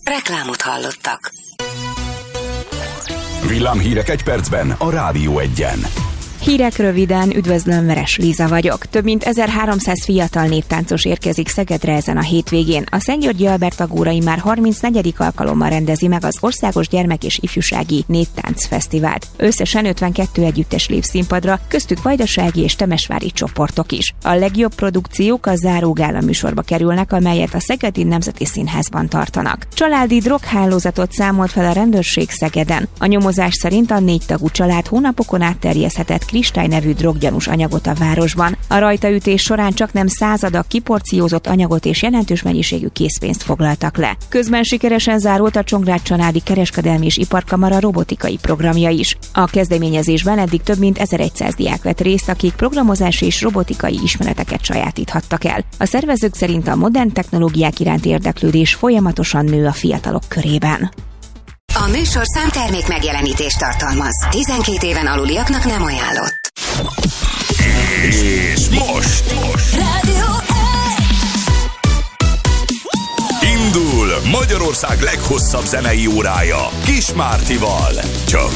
Reklámot hallottak. Villámhírek egy percben a Rádió Egyen. Hírek röviden, üdvözlöm, Veres Líza vagyok. Több mint 1300 fiatal néptáncos érkezik Szegedre ezen a hétvégén. A Szentgyörgyi Albert Agórai már 34. alkalommal rendezi meg az Országos Gyermek- és Ifjúsági Néptáncfesztivált. Összesen 52 együttes lép színpadra, köztük vajdasági és temesvári csoportok is. A legjobb produkciók a záró gála műsorba kerülnek, amelyet a Szegedi Nemzeti Színházban tartanak. Családi droghálózatot számolt fel a rendőrség Szegeden. A nyomozás szerint a 4 tagú család hónapokon át terjeszthetett kristály nevű droggyanús anyagot a városban. A rajtaütés során csaknem 100 adag kiporciózott anyagot és jelentős mennyiségű készpénzt foglaltak le. Közben sikeresen zárult a Csongrád Családi Kereskedelmi és Iparkamara robotikai programja is. A kezdeményezésben eddig több mint 1100 diák vett részt, akik programozási és robotikai ismereteket sajátíthattak el. A szervezők szerint a modern technológiák iránti érdeklődés folyamatosan nő a fiatalok körében. A műsorszám termék megjelenítést tartalmaz. 12 éven aluliaknak nem ajánlott. És most Rádió indul Magyarország leghosszabb zenei órája Kis Mártival. Csak